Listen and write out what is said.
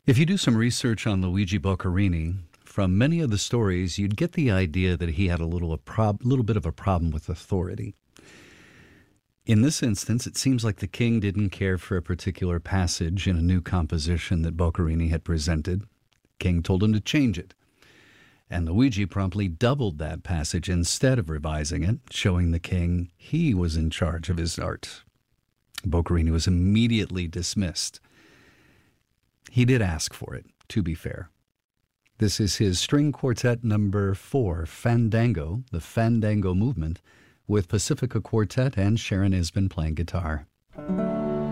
If you do some research on Luigi Boccherini, from many of the stories, you'd get the idea that he had a little bit of a problem with authority. In this instance, it seems like the king didn't care for a particular passage in a new composition that Boccherini had presented. King told him to change it, and Luigi promptly doubled that passage instead of revising it, showing the king he was in charge of his art. Boccherini was immediately dismissed. He did ask for it, to be fair. This is his string quartet number 4, Fandango, the Fandango movement, with Pacifica Quartet and Sharon Isbin playing guitar.